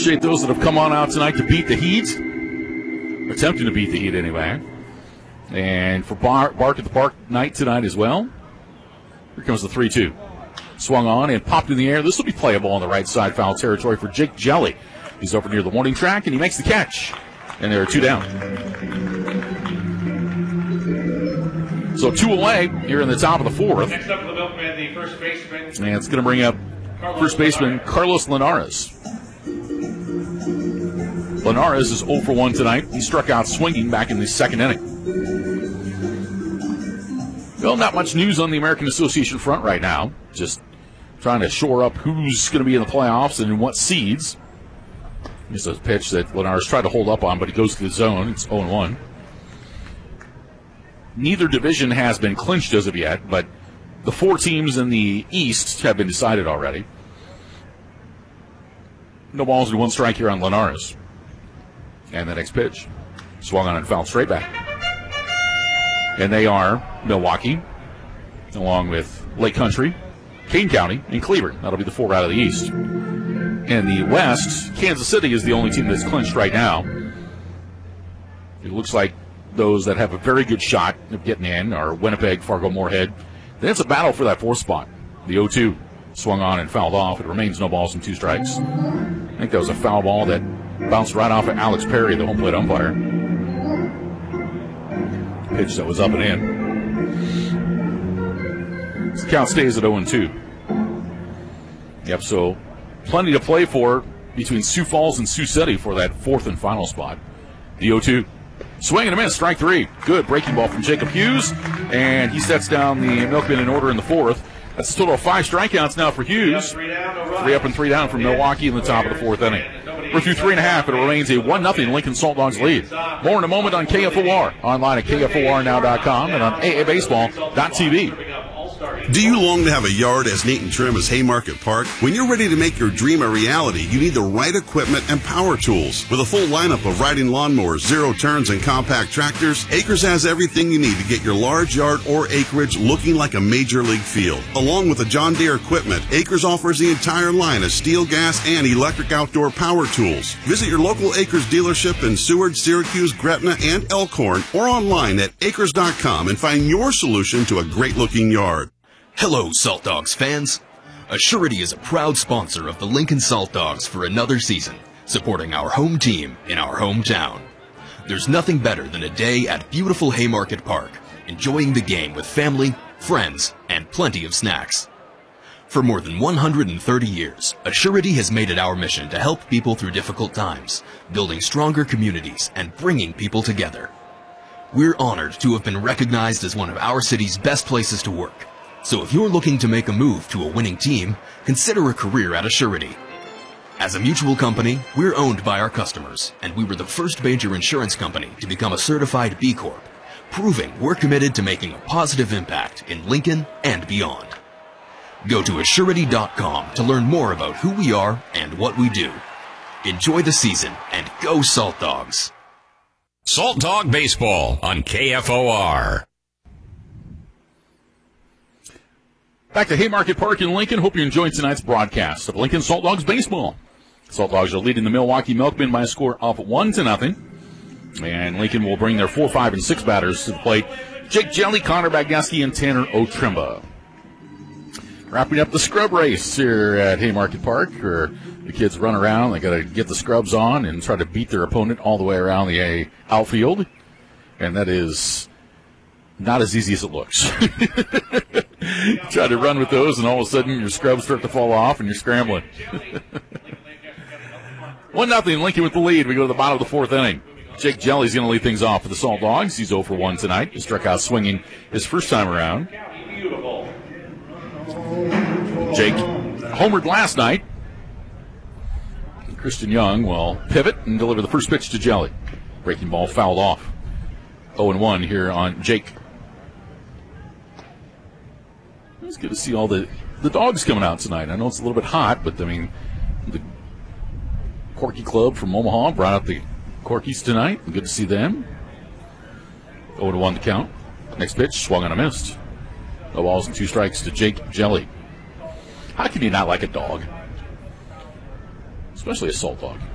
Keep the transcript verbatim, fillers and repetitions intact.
appreciate those that have come on out tonight to beat the Heat. Attempting to beat the Heat anyway. And for Bar- Bark at the Park night tonight as well. Here comes the three two. Swung on and popped in the air. This will be playable on the right side, foul territory for Jake Jelly. He's over near the warning track, and he makes the catch. And there are two down. So two away here in the top of the fourth. Next up for the Milkmen, the first baseman. And it's going to bring up first baseman Carlos Linares. Linares is zero for one tonight. He struck out swinging back in the second inning. Well, not much news on the American Association front right now. Just trying to shore up who's going to be in the playoffs and in what seeds. This is a pitch that Linares tried to hold up on, but he goes to the zone. It's oh and one. Neither division has been clinched as of yet, but the four teams in the East have been decided already. No balls and one strike here on Linares. And the next pitch. Swung on and fouled straight back. And they are Milwaukee, along with Lake Country, Kane County, and Cleveland. That'll be the four out of the East. In the West, Kansas City is the only team that's clinched right now. It looks like those that have a very good shot of getting in are Winnipeg, Fargo, Moorhead. Then it's a battle for that fourth spot. The oh two swung on and fouled off. It remains no balls and two strikes. I think that was a foul ball that bounced right off of Alex Perry, the home plate umpire. Pitch that was up and in. The count stays at oh and two. Yep, so plenty to play for between Sioux Falls and Sioux City for that fourth and final spot. The oh two. Swing and a miss, strike three. Good breaking ball from Jacob Hughes, and he sets down the Milkmen in order in the fourth. That's a total of five strikeouts now for Hughes. Three up and three down from Milwaukee in the top of the fourth inning. We're through three and a half, and it remains a one nothing Lincoln Salt Dogs lead. More in a moment on K F O R, online at K F O R now dot com and on A A baseball dot T V. Do you long to have a yard as neat and trim as Haymarket Park? When you're ready to make your dream a reality, you need the right equipment and power tools. With a full lineup of riding lawnmowers, zero turns, and compact tractors, Acres has everything you need to get your large yard or acreage looking like a major league field. Along with the John Deere equipment, Acres offers the entire line of steel, gas, and electric outdoor power tools. Visit your local Acres dealership in Seward, Syracuse, Gretna, and Elkhorn, or online at acres dot com and find your solution to a great-looking yard. Hello, Salt Dogs fans. Assurity is a proud sponsor of the Lincoln Salt Dogs for another season, supporting our home team in our hometown. There's nothing better than a day at beautiful Haymarket Park, enjoying the game with family, friends, and plenty of snacks. For more than one hundred thirty years, Assurity has made it our mission to help people through difficult times, building stronger communities and bringing people together. We're honored to have been recognized as one of our city's best places to work. So if you're looking to make a move to a winning team, consider a career at Assurity. As a mutual company, we're owned by our customers, and we were the first major insurance company to become a certified B Corp, proving we're committed to making a positive impact in Lincoln and beyond. Go to assurity dot com to learn more about who we are and what we do. Enjoy the season and go Salt Dogs. Salt Dog Baseball on K F O R. Back to Haymarket Park in Lincoln. Hope you enjoyed tonight's broadcast of Lincoln Salt Dogs baseball. Salt Dogs are leading the Milwaukee Milkmen by a score of one to nothing. And Lincoln will bring their four, five, and six batters to the plate. Jake Jelly, Connor Bagneski, and Tanner Otrimba. Wrapping up the scrub race here at Haymarket Park, where the kids run around. They got to get the scrubs on and try to beat their opponent all the way around the outfield. And that is not as easy as it looks. You try to run with those, and all of a sudden your scrubs start to fall off, and you're scrambling. one nothing, Lincoln with the lead. We go to the bottom of the fourth inning. Jake Jelly's going to lead things off for the Salt Dogs. He's oh for one tonight. He struck out swinging his first time around. Jake homered last night. Christian Young will pivot and deliver the first pitch to Jelly. Breaking ball fouled off. oh and one here on Jake. It's good to see all the, the dogs coming out tonight. I know it's a little bit hot, but, I mean, the Corky Club from Omaha brought out the Corkies tonight. Good to see them. oh and one to count. Next pitch, swung on a missed. No balls and two strikes to Jake Jelly. How can you not like a dog? Especially a Salt Dog.